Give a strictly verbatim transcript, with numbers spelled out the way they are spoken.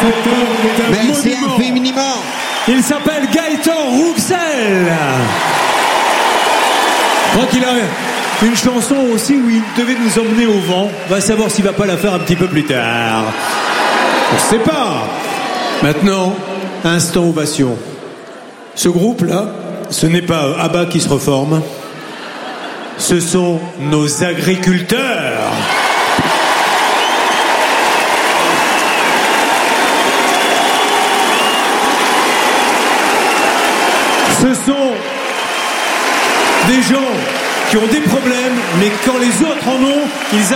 Cet homme est un Merci monument. infiniment. Il s'appelle Gaëtan Rouxel. Je crois qu'il a une chanson aussi où il devait nous emmener au vent. On va savoir s'il va pas la faire un petit peu plus tard. On sait pas. Maintenant, instant ovation. Ce groupe-là, ce n'est pas ABBA qui se reforme. Ce sont nos agriculteurs. Ce sont des gens qui ont des problèmes, mais quand les autres en ont, ils